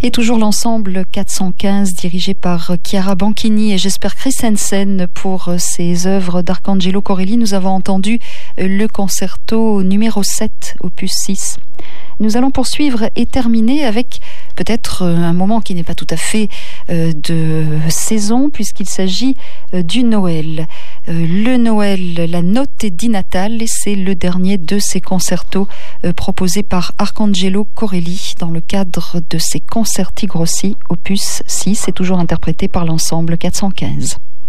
Et toujours l'ensemble 415 dirigé par Chiara Banchini et Jesper Christensen pour ses œuvres d'Arcangelo Corelli. Nous avons entendu le concerto numéro 7, opus 6. Nous allons poursuivre et terminer avec peut-être un moment qui n'est pas tout à fait de saison puisqu'il s'agit du Noël. Le Noël, la Notte di Natale, c'est le dernier de ces concertos proposés par Arcangelo Corelli dans le cadre de ses Concerti Grossi, opus 6, et toujours interprété par l'ensemble 415.